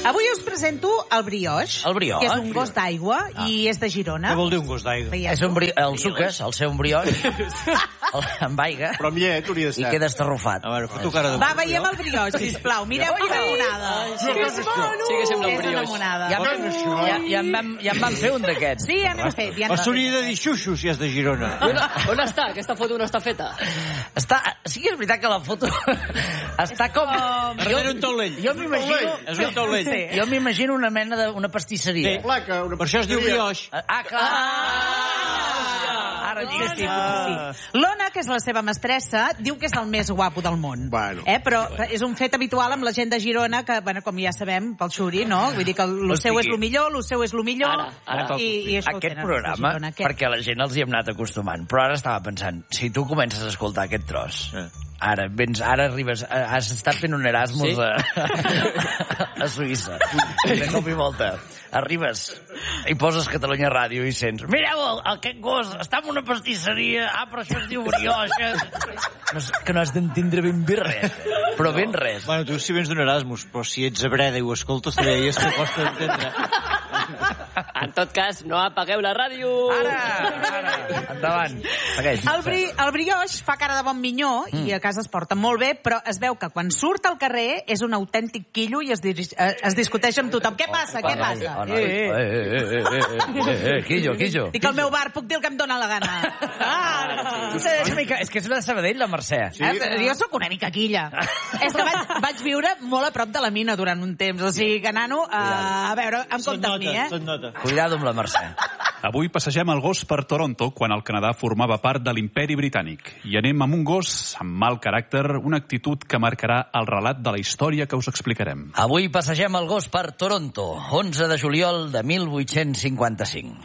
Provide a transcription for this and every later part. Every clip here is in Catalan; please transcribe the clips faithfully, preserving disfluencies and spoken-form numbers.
Avui us presento el brioix, El brioix. que és un gos d'aigua ah. i és de Girona. Què vol dir un gos d'aigua? És un bri... El suques, el seu un brioix, amb aigua, Però amb llet hauria de ser. i queda estarrufat. A veure, foto cara de... Va, veiem el brioix, sisplau. Mireu quina monada. Sí que, sí que sembla un És una brioix. monada. Ja, ja, ja, en vam, ja en vam fer un d'aquests. Sí, ja n'hem fet. Ja O n'hem s'hauria fet. de dir xuxo si és de Girona. On, on està? Aquesta foto no està feta. Està... Sí que és veritat que la foto està com... Darrere un taulell. Jo m'imagino... És un taulell. Sí. Jo m'imagino una mena d'una pastisseria. Sí, placa, una... Per això es diu brioix. Ah, clar! Ara Sí, sí, sí, sí. L'Ona, que és la seva mestressa, diu que és el més guapo del món. Bueno. Eh? Però és un fet habitual amb la gent de Girona, que, bueno, com ja sabem, pel xuri, no? Vull dir que el seu és el millor, el seu és el millor. Ara, ara. I, i això ho Aquest tenen, programa, Girona, aquest. perquè la gent els hi hem anat acostumant, però ara estava pensant, si tu comences a escoltar aquest tros, Eh. ara, vens, ara arribes, has estat fent un Erasmus Sí? a, a Suïssa, de cop i volta, arribes i poses Catalunya Ràdio i sents, mireu, el, aquest gos està en una pastisseria, ah, però això es diu brioix, no, és que no has d'entendre ben bé res, però ben res. Bueno, tu si vens d'un Erasmus, però si ets a Breda i ho escoltes, te deies que costa d'entendre. En tot cas, no apagueu la ràdio. Ara, ara, endavant, segueix. El, bri, el brioix fa cara de bon minyó mm. i a casa es porta molt bé, però es veu que quan surt al carrer és un autèntic quillo i es, diri, eh, es discuteix amb tothom. Què passa? Què passa? Oh, no, eh, eh, eh, eh, eh, eh, eh, quillo, quillo. Dic al meu bar, puc dir el que em dóna la gana. Ah, És, una mica, és que és una de Sabadell, la Mercè. Sí. Eh, jo sóc una mica quilla. És que vaig, vaig viure molt a prop de la mina durant un temps. O sigui que, nano, uh, a veure, em compte amb mi, eh? Cuidado amb la Mercè. Avui passegem el gos per Toronto quan el Canadà formava part de l'imperi britànic. I anem amb un gos amb mal caràcter, una actitud que marcarà el relat de la història que us explicarem. Avui passegem el gos per Toronto, onze de juliol de mil vuit-cents cinquanta-cinc.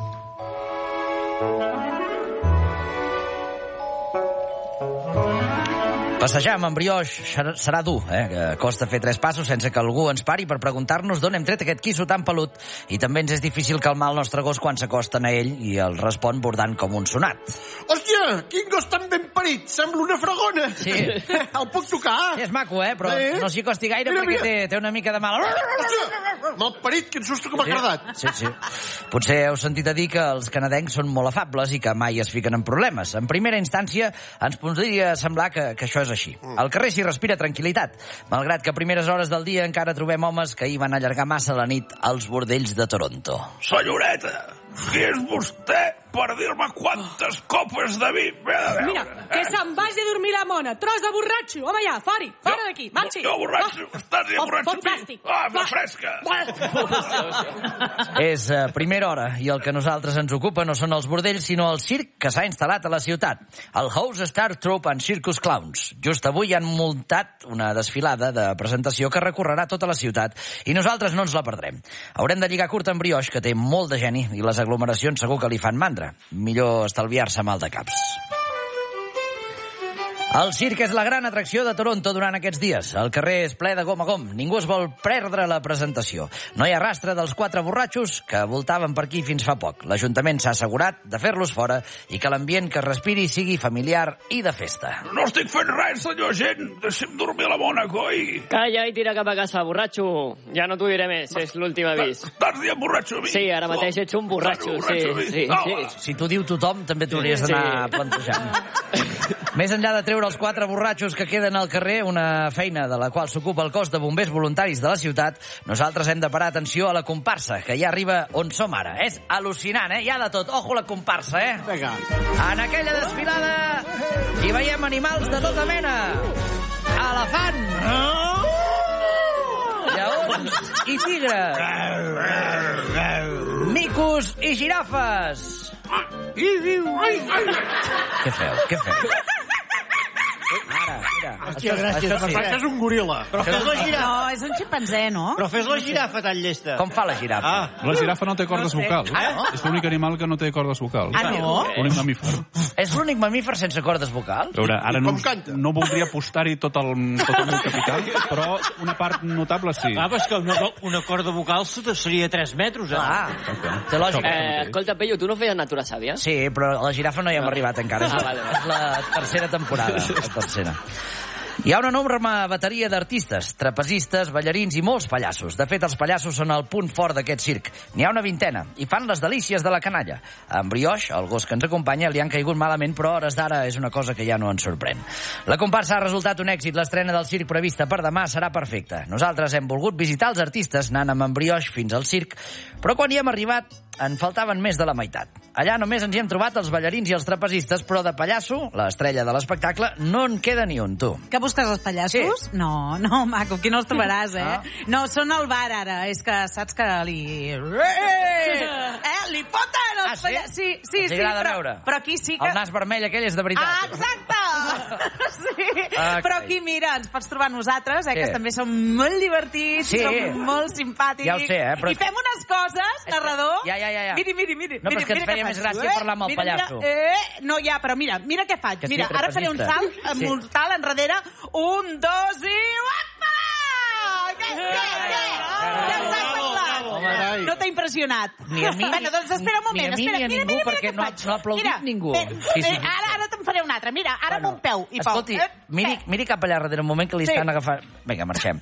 Passejar amb en brioix serà dur, eh? Que costa fer tres passos sense que algú ens pari per preguntar-nos d'on hem tret aquest quisso tan pelut, i també ens és difícil calmar el nostre gos quan s'acosten a ell i el respon bordant com un sonat. Hòstia, quin gos tan ben parit! Sembla una fregona! Sí. El puc tocar? Sí, és maco, eh? Però Sí. no s'hi acosti gaire Mira, perquè mira. té, té una mica de mal... Hòstia, mal parit, quin susto que m'ha cardat. Sí, sí. Potser heu sentit a dir que els canadencs són molt afables i que mai es fiquen en problemes. En primera instància, ens podria semblar que, que això és així. Al carrer s'hi respira tranquil·litat, malgrat que a primeres hores del dia encara trobem homes que hi van allargar massa la nit als bordells de Toronto. Senyoreta, qui és vostè per dir-me quantes copes de vi m'he de beure? Mira, que se'n vagi a dormir la mona. Tros de borratxo. Home, ja, fora, fora d'aquí, marxi. Jo borratxo, Va. estàs ja Fot- borratxo fot amb mi? plàstic. Ah, me Va. fresca. És uh, primera hora i el que a nosaltres ens ocupa no són els bordells, sinó el circ que s'ha instal·lat a la ciutat. El House Star Troupe and Circus Clowns. Just avui han muntat una desfilada de presentació que recorrerà tota la ciutat i nosaltres no ens la perdrem. Haurem de lligar curt amb brioix, que té molt de geni, i les aglomeracions segur que li fan mandra. Millor estalviar-se mal de caps. El circ és la gran atracció de Toronto durant aquests dies. El carrer és ple de gom a gom. Ningú es vol perdre la presentació. No hi ha rastre dels quatre borratxos que voltaven per aquí fins fa poc. L'Ajuntament s'ha assegurat de fer-los fora i que l'ambient que es respiri sigui familiar i de festa. No estic fent res, senyor gent. Deixi'm dormir a la bona, coi. Calla i tira cap a casa, borratxo. Ja no t'ho diré més, és l'últim avís. Estàs dient borratxo a mi? Sí, ara mateix ets un borratxo, Estàs borratxo a mi? sí, sí, Home, sí. Si t'ho diu tothom, també t'hauries d'anar plantejant. Més enllà de treure els quatre borratxos que queden al carrer, una feina de la qual s'ocupa el cos de bombers voluntaris de la ciutat, nosaltres hem de parar atenció a la comparsa, que ja arriba on som ara. És al·lucinant, eh? Hi ha de tot. Ojo la comparsa, eh? Vinga. En aquella desfilada hi veiem animals de tota mena. Elefant, lleons i tigres, micos i girafes. Què feu? Què feu? Ara, mira. Hòstia, gràcies. Pensava que és un goril·la. Però fes la girafa. No, és un ximpanzé, no? Però fes la girafa tan llesta. Com fa la girafa? Ah, La girafa no té cordes vocals. Ah, no? És l'únic animal que no té cordes vocals. Ah, no? L'únic mamífer. És l'únic mamífer sense cordes vocals? A veure, ara no, com canta? no voldria apostar-hi tot el, tot el meu capital, però una part notable sí. ah, però és que una, una corda vocal seria tres metres, eh? Ah, té lògica. Eh, escolta, Pello, tu no feies natura sàvia? Sí, però a la girafa no hi hem arribat encara. És Ah, la, vale, vale. és la tercera temporada. La tercera. Hi ha una enorme bateria d'artistes, trapezistes, ballarins i molts pallassos. De fet, els pallassos són el punt fort d'aquest circ. N'hi ha una vintena, i fan les delícies de la canalla. En Brioix, el gos que ens acompanya, li han caigut malament, però a hores d'ara és una cosa que ja no ens sorprèn. La comparsa ha resultat un èxit. L'estrena del circ prevista per demà serà perfecta. Nosaltres hem volgut visitar els artistes, anant amb en Brioix fins al circ, però quan hi hem arribat en faltaven més de la meitat. Allà només ens hi hem trobat els ballarins i els trapezistes, però de pallasso, l'estrella de l'espectacle, no en queda ni un, tu. Que busques els pallassos? Sí. No, no, maco, aquí no els trobaràs, eh? Ah. No, són al bar, ara. És que saps que li... Eh, li foten els Ah, sí? pallassos. Sí, sí, Els sí, agrada però, veure. però aquí sí que... El nas vermell aquell és de veritat. Ah, exacte! sí. Ah, Però carai. aquí, mira, ens pots trobar nosaltres, eh, Què? que també som molt divertits, Sí. som molt simpàtics. Ja ho sé, eh, però- I fem unes coses, narrador... Ja, ja, ja, ja. Miri, miri, miri. No, però miri, és que ens mira feia què més faig. gràcia parlar amb el mira, pallasso. Mira, eh, no, ja, però mira, mira què faig. Que sí, Mira, ara faré un trapezista. salt, amb Sí. un salt enrere. Un, dos i... Uapa! Què, què, què? Ja us has semblat? Home, No t'ha impressionat? Ni a mi, Bueno, doncs espera un ni moment. a mi espera, ni a mira, ningú, mira, mira perquè què no ha- faig. no ha aplaudit Mira, ningú. bé, Sí, sí, eh, sí. Ara, ara te'n faré un altre. Mira, ara amb un peu i pau. Escolti, Eh, miri, eh. miri cap allà darrere un moment que li Sí. estan agafant... Vinga, marxem.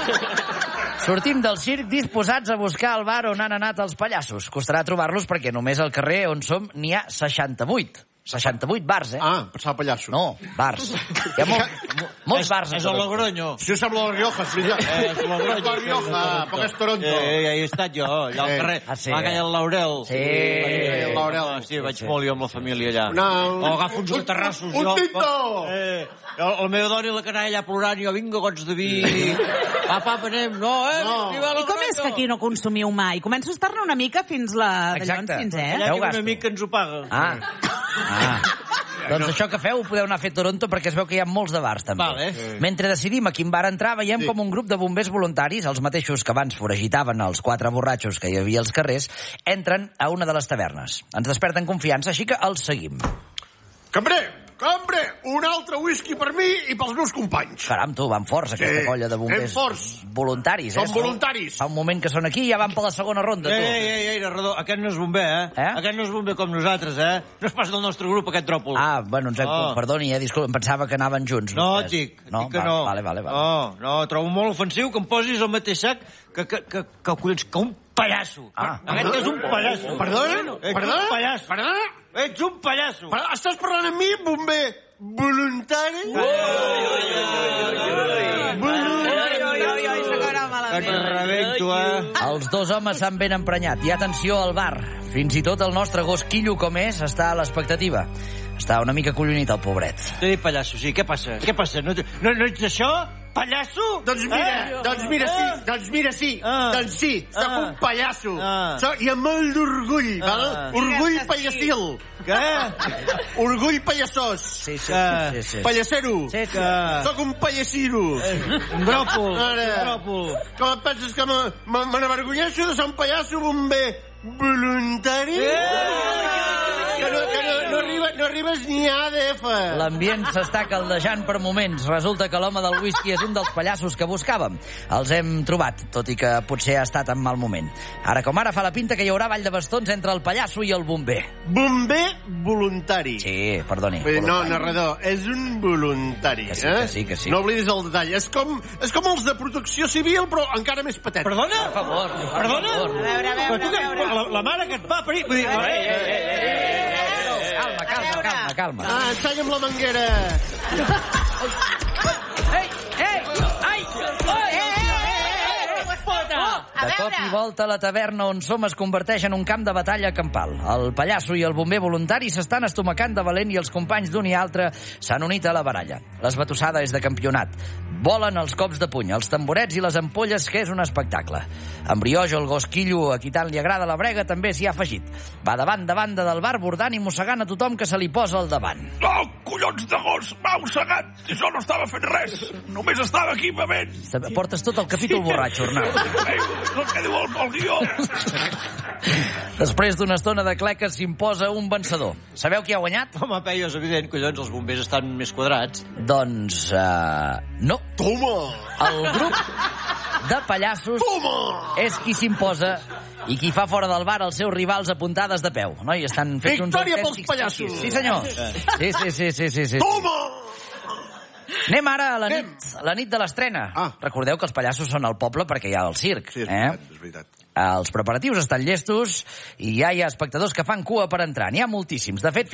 Sortim del circ disposats a buscar el bar on han anat els pallassos. Costarà trobar-los perquè només al carrer on som n'hi ha seixanta-vuit. seixanta-vuit bars, eh? Ah, pensava pallasso. No, bars. Hi ha molt, mo- molts bars. a És el Toronto. Logroño. Si us sembla la Rioja, és millor. Eh, és Logroño. És la Rioja, poc és Toronto. Eh, eh, hi he estat jo, allà al Eh. carrer. Ah, sí, Va caure el Laurel. Sí. El Laurel. Ah, sí, vaig molt jo amb la família allà. No, un- O agafo uns alterrassos, un jo. tinto! Eh, el, el meu dona i la canalla allà plorant, jo, vinga, gots de vi. Va, papa, anem. No, eh? No. Viva I com és que aquí no consumiu mai? Començo a estar-ne una mica fins la... d'allò Exacte. fins, eh? Allà Feu que un gasto. amic que ens ho paga. Ah. Ah. Doncs això que feu ho podeu anar a fer a Toronto perquè es veu que hi ha molts de bars, també. Vale. Sí. Mentre decidim a quin bar entrar, veiem Sí. com un grup de bombers voluntaris, els mateixos que abans foragitaven els quatre borratxos que hi havia als carrers, entren a una de les tavernes. Ens desperten confiança, així que els seguim. Cambrer, cambrer, un altre whisky per mi i pels meus companys. Caram, tu, van forts, aquesta Sí, colla de bombers. anem forts. Voluntaris, eh? Són voluntaris. Fa un moment que són aquí i ja van per la segona ronda, tu. Ei, ei, ei, ei, narrador, aquest no és bomber, eh? Eh? Aquest no és bomber com nosaltres, eh? No és pas del nostre grup, aquest dròpol. Ah, bueno, ens hem... Oh. Perdoni, eh, disculpa, em pensava que anaven junts. No, vostès. dic, no? dic que Va, no. Vale, vale, vale. No, no, trobo molt ofensiu que em posis al mateix sac que, que, que, que, collons, que un pallasso. Ah. Aquest és un pallasso. Perdona? Ets Perdona? un pallasso. Perdona? Ets un pallasso. Però estàs parlant amb mi, bomber voluntari? Et rebento, eh? Els dos homes s'han ben emprenyat. I atenció al bar. Fins i tot el nostre gos quillo com és està a l'expectativa. Està una mica collonit, el pobret. T'he dit pallasso, sí. Què passa? Què passa? No, no, no ets això? Pallasso? Doncs mira, Eh? doncs mira, sí, Eh? doncs mira, sí, Ah. doncs sí, soc Ah. un pallasso. Ah. Soc, I amb molt d'orgull, val? Ah. Orgull Digues que sí. pallassil. Què? Orgull pallassós. Sí, sí, Ah. sí, sí. sí. Pallassero. Sí, sí. Que... Soc un pallassiro. Un dròpol. Ara. Un dròpol. Com et penses que me- me me n'avergonyeixo de ser un pallasso bomber voluntari? Que no, que no, no, arriba, no arribes ni a A D F. L'ambient s'està caldejant per moments. Resulta que l'home del whisky és un dels pallassos que buscàvem. Els hem trobat, tot i que potser ha estat en mal moment. Ara com ara fa la pinta que hi haurà ball de bastons entre el pallasso i el bomber. Bomber voluntari. Sí, perdoni. Vull dir, no, voluntari. narrador, és un voluntari, Que sí, eh? que sí, que sí. No oblidis el detall. És com, és com els de protecció civil, però encara més patètic. Perdona? Per favor, per Perdona? favor. A veure, a veure, Però tu, a veure. la, la mare que et va parir... Vull dir, Calma, calma, calma, calma. Ah, ensenya amb la manguera. Ei, ei, ai, A De cop veure. i volta, la taverna on som es converteix en un camp de batalla campal. El pallasso i el bomber voluntari s'estan estomacant de valent i els companys d'un i altre s'han unit a la baralla. L'esbatussada és de campionat. Volen els cops de puny, els tamborets i les ampolles, que és un espectacle. En Brioix, el gosquillo, a qui tant li agrada la brega, també s'hi ha afegit. Va davant de banda del bar, bordant i mossegant a tothom que se li posa al davant. Oh, collons de gos, m'ha ossegat. Jo no estava fent res. Només estava aquí bevent. Portes tot el capítol borratxo, Arnau. Ei, és el que diu el, el guió. Després d'una estona de cleques s'imposa un vencedor. Sabeu qui ha guanyat? Home, Peio, és evident, collons, els bombers estan més quadrats. Doncs, uh, no. Toma! El grup de pallassos Toma! és qui s'imposa i qui fa fora del bar els seus rivals a puntades de peu. No? I estan fets uns Victòria pels autèntics pallassos! paquis. Sí, senyor. Sí, sí, sí, sí, sí, sí. Toma! Anem ara a la nit, la nit de l'estrena. Ah. Recordeu que els pallassos són al poble perquè hi ha el circ. Sí, és eh? veritat, és veritat. Els preparatius estan llestos i ja hi ha espectadors que fan cua per entrar. N'hi ha moltíssims. De fet,